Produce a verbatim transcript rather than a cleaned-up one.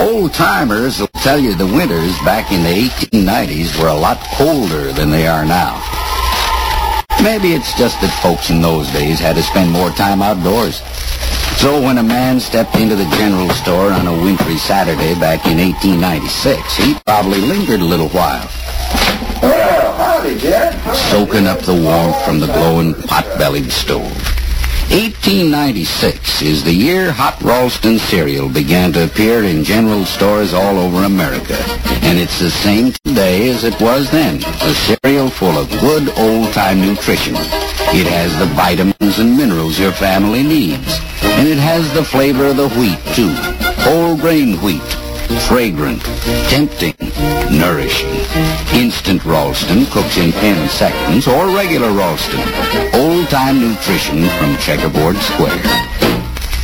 Old-timers will tell you the winters back in the eighteen nineties were a lot colder than they are now. Maybe it's just that folks in those days had to spend more time outdoors. So when a man stepped into the general store on a wintry Saturday back in eighteen ninety-six, he probably lingered a little while, Well, howdy, Jed. soaking up the warmth from the glowing pot-bellied stove. eighteen ninety-six is the year Hot Ralston cereal began to appear in general stores all over America. And it's the same today as it was then, a cereal full of good old-time nutrition. It has the vitamins and minerals your family needs. And it has the flavor of the wheat, too. Whole grain wheat. Fragrant, tempting, nourishing. Instant Ralston cooks in ten seconds, or regular Ralston. Old-time nutrition from Checkerboard Square.